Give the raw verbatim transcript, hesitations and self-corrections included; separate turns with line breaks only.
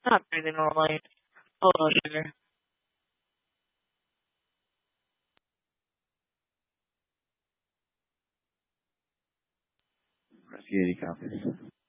Not breathing normally. A little sugar.
Recipe eighty copies.